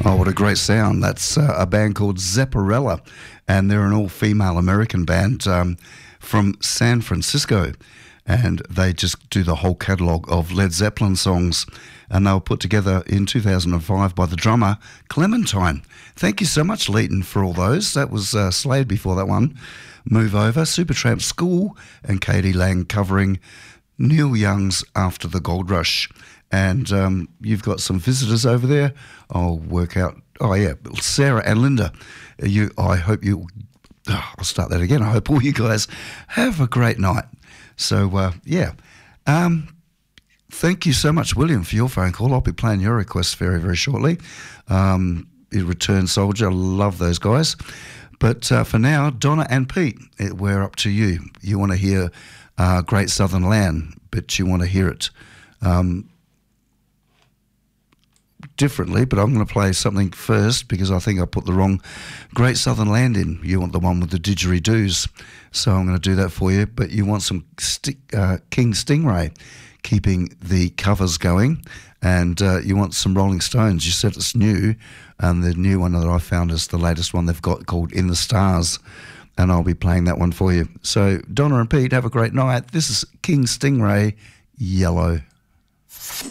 Oh, what a great sound. That's a band called Zepparella, and they're an all-female American band from San Francisco, and they just do the whole catalogue of Led Zeppelin songs, and they were put together in 2005 by the drummer Clementine. Thank you so much, Leighton, for all those. That was Slade before that one. Move Over, Supertramp School, and Katie Lang covering Neil Young's After the Gold Rush. And you've got some visitors over there. I'll work out. Oh, yeah, Sarah and Linda. I hope you... I'll start that again. I hope all you guys have a great night. So, yeah. Thank you so much, William, for your phone call. I'll be playing your requests very, very shortly. Return Soldier, love those guys. But for now, Donna and Pete, we're up to you. You want to hear Great Southern Land, but you want to hear it differently, but I'm going to play something first because I think I put the wrong Great Southern Land in. You want the one with the didgeridoos, so I'm going to do that for you. But you want some King Stingray, keeping the covers going, and you want some Rolling Stones. You said it's new, and the new one that I found is the latest one they've got called In the Stars, and I'll be playing that one for you. So Donna and Pete, have a great night. This is King Stingray, Yellow.